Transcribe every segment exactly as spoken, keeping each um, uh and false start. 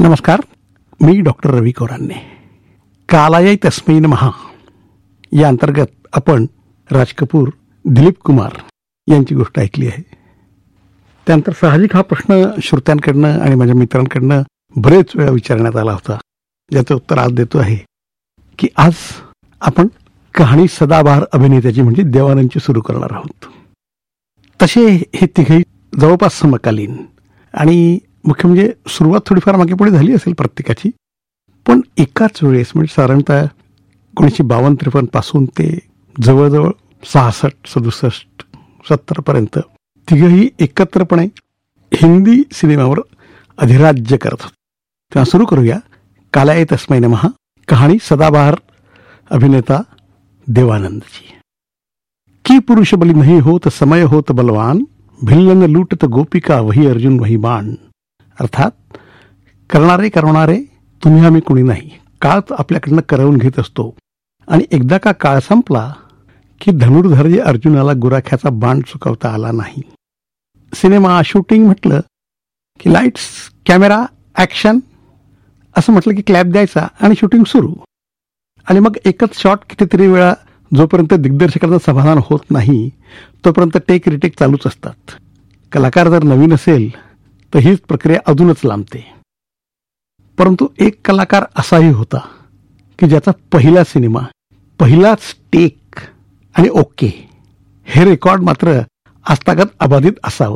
नमस्कार, मी डॉक्टर रवी कोरांने. कालाय तस्मै नमः या अंतर्गत आपण राज कपूर, दिलीप कुमार यांची गोष्ट ऐकली आहे. त्यानंतर साहजिक हा प्रश्न श्रोत्यांकडनं आणि माझ्या मित्रांकडनं बरेच वेळा विचारण्यात आला होता, ज्याचं उत्तर आज देतो आहे की आज आपण कहाणी सदाबहार अभिनेत्याची म्हणजे देवानंदची सुरू करणार आहोत. तसे हे तिघही जवळपास समकालीन आणि मुख्य म्हणजे सुरुवात थोडीफार मागे पुढे झाली असेल प्रत्येकाची, पण एकाच वेळेस म्हणजे साधारणतः एकोणीसशे बावन्न त्रेपन्न पासून ते जवळजवळ सहासष्ट सदुसष्ट सत्तरपर्यंत तिघही एकत्रपणे हिंदी सिनेमावर अधिराज्य करत होते. तेव्हा सुरू करूया कालाय तस्मै नमः, कहाणी सदाबहार अभिनेता देवानंदची. की पुरुष बली नहीं होत समय होत बलवान, भिल्लन लूटत गोपिका वही अर्जुन वही बाण. अर्थात करणारे करवणारे तुम्ही आम्ही कुणी नाही, काळ आपल्याकडनं करवून घेत असतो आणि एकदा का काळ संपला की धनुर्धर अर्जुनाला गुराख्याचा बाण चुकवता आला नाही. सिनेमा शूटिंग म्हटलं की लाईट्स कॅमेरा ॲक्शन असं म्हटलं की क्लॅप द्यायचा आणि शूटिंग सुरू. आणि मग एकच शॉट कितीतरी वेळा जोपर्यंत दिग्दर्शकांना समाधान होत नाही तोपर्यंत टेक रिटेक चालूच असतात. कलाकार जर नवीन असेल तर हीच प्रक्रिया अजूनच लांबते. परंतु एक कलाकार असाही होता की ज्याचा पहिला सिनेमा, पहिलाच टेक आणि ओके हे रेकॉर्ड मात्र आजतागत अबाधित असावं.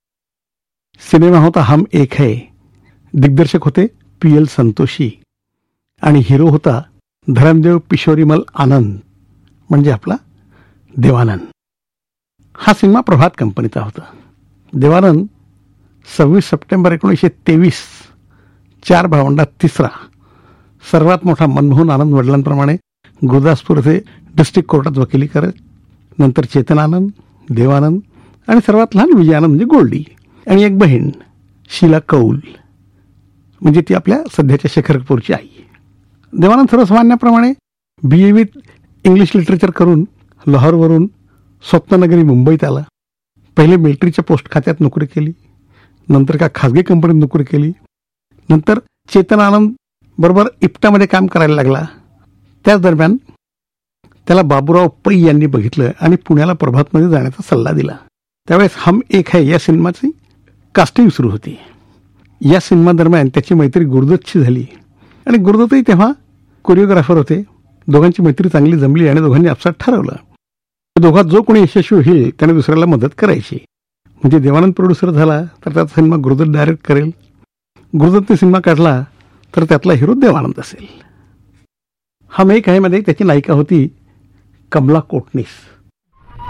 सिनेमा होता हम एक है. दिग्दर्शक होते पी एल संतोषी आणि हिरो होता धरमदेव पिशोरीमल आनंद म्हणजे आपला देवानंद. हा सिनेमा प्रभात कंपनीचा होता. देवानंद सव्वीस सप्टेंबर एकोणीसशे तेवीस चार भावंडात तिसरा, सर्वात मोठा मनमोहन आनंद वडिलांप्रमाणे गुरुदासपूर येथे डिस्ट्रिक्ट कोर्टात वकिली करत, नंतर चेतन आनंद, देवानंद आणि सर्वात लहान विजयानंद म्हणजे गोल्डी आणि एक बहीण शीला कौल म्हणजे ती आपल्या सध्याच्या शेखर कपूरची आई. देवानंद सर्वसामान्याप्रमाणे बी ए विथ इंग्लिश लिटरेचर करून लाहोरवरून स्वप्ननगरी मुंबईत आला. पहिले मिलिटरीच्या पोस्ट खात्यात नोकरी केली, नंतर का खाजगी कंपनीत नोकरी केली, नंतर चेतन आनंद बरोबर इप्टामध्ये काम करायला लागला. त्याच दरम्यान त्याला बाबूराव पै यांनी बघितलं आणि पुण्याला प्रभातमध्ये जाण्याचा सल्ला दिला. त्यावेळेस हम एक है या सिनेमाची कास्टिंग सुरू होती. या सिनेमा दरम्यान त्याची मैत्री गुरुदत्तशी झाली आणि गुरुदत्तही तेव्हा कोरिओग्राफर होते. दोघांची मैत्री चांगली जमली आणि दोघांनी आपसात ठरवलं दोघात जो कोणी यशस्वी होईल त्याने दुसऱ्याला मदत करायची. म्हणजे देवानंद प्रोड्युसर झाला तर त्याचा सिनेमा गुरुदत्त डायरेक्ट करेल, गुरुदत्तने सिनेमा काढला तर त्यातला हिरो देवानंद असेल. हम एक है मध्ये त्याची नायिका होती कमला कोटणीस.